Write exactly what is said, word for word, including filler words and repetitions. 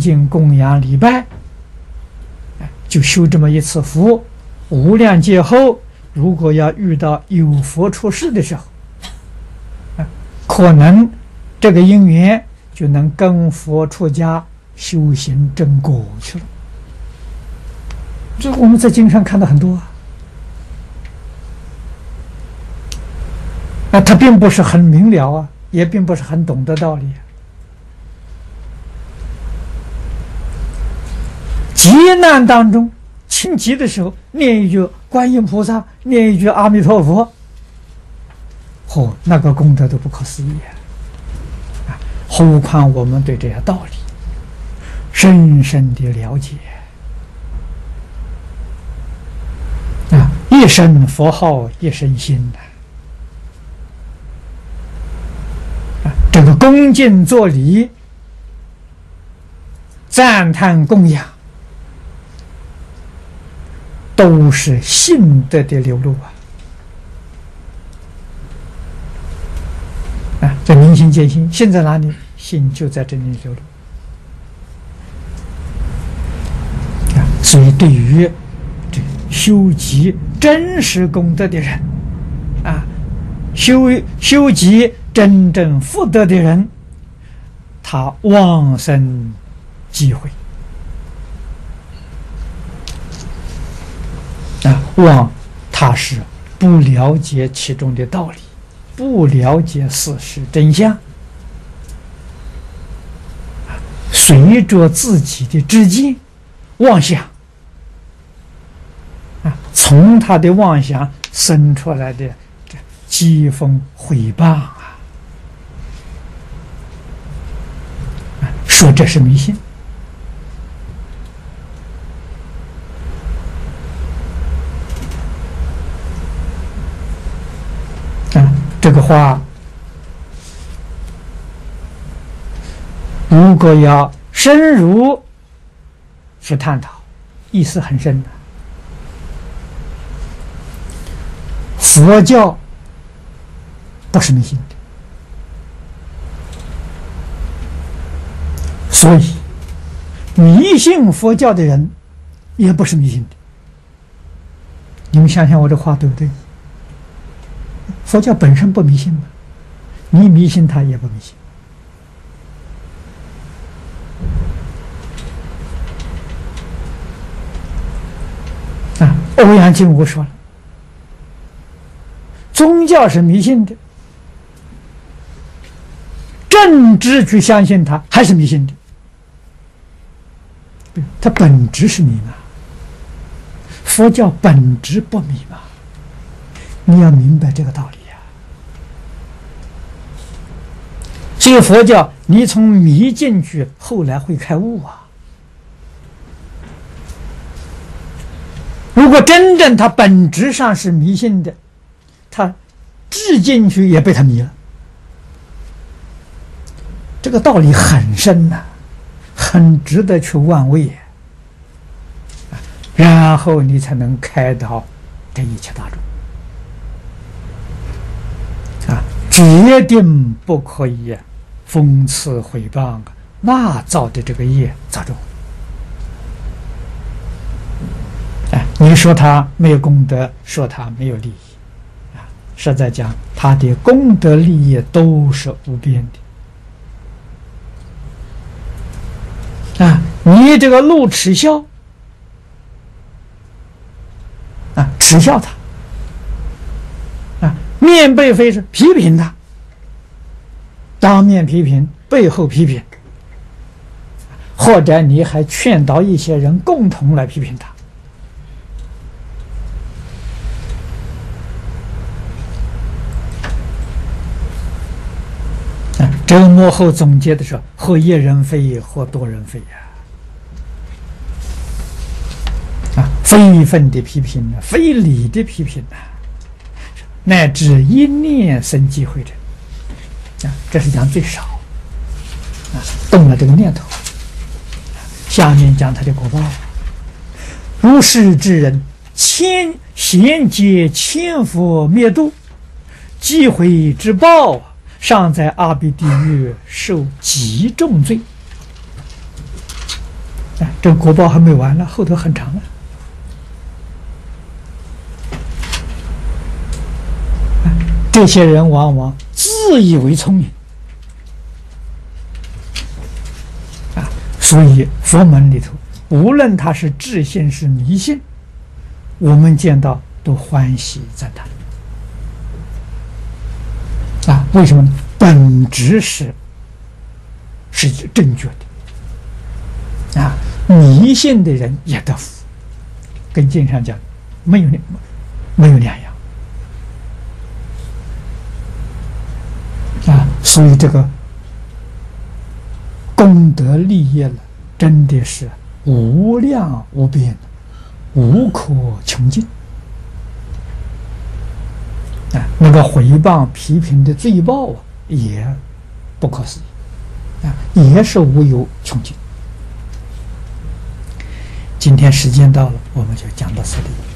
敬供养礼拜，就修这么一次福。无量劫后，如果要遇到有佛出世的时候，可能这个因缘就能跟佛出家修行正果去了。这我们在经上看到很多啊。那他并不是很明了啊，也并不是很懂得道理啊。急难当中，情急的时候，念一句观音菩萨，念一句阿弥陀佛，哦，那个功德都不可思议啊！何况我们对这些道理深深的了解啊，一声佛号一声心呐、啊，这个恭敬作礼、赞叹供养，都是信德的流露啊！啊，这明心见性，心在哪里？心就在这里流露啊！所以，对于这修集真实功德的人啊，修修集真正福德的人，他往生机会啊，往他是不了解其中的道理，不了解事实真相，随着自己的知见妄想啊，从他的妄想生出来的这讥讽毁谤啊，啊，说这是迷信。这个话，如果要深入去探讨，意思很深的。佛教不是迷信的，所以迷信佛教的人也不是迷信的。你们想想我这话对不对？佛教本身不迷信嘛，你迷信他也不迷信啊。欧阳靖无说了，宗教是迷信的，正知去相信他还是迷信的，它本质是迷嘛。佛教本质不迷嘛，你要明白这个道理呀、啊。所以佛教，你从迷进去，后来会开悟啊。如果真正它本质上是迷信的，他置进去也被他迷了。这个道理很深呐、啊，很值得去玩味、啊，然后你才能开导这一切大众。啊，决定不可以讽刺毁谤，那造的这个业造重。哎，你说他没有功德，说他没有利益，啊，实在讲，他的功德利益都是无边的。啊，你这个怒耻笑，啊，耻笑他。面背非是批评他，当面批评，背后批评，或者你还劝导一些人共同来批评他。啊，这个幕后总结的时候，或一人非，或多人非呀、啊。啊，非分的批评呢，非理的批评呢。乃至一念生机会者，啊，这是讲最少，啊，动了这个念头。下面讲他的果报，如是之人，千贤劫千佛灭度，机会之报，尚在阿鼻地狱受极重罪。 这个果报还没完呢，后头很长呢。这些人往往自以为聪明啊，所以佛门里头，无论他是智信是迷信，我们见到都欢喜赞叹啊。为什么呢？本质是是正确的啊。迷信的人也得福，跟经上讲没有没有两样啊。所以这个功德利业了，真的是无量无边，无可穷尽啊。那个回谤批评的罪报啊，也不可思议啊，也是无有穷尽。今天时间到了，我们就讲到这里。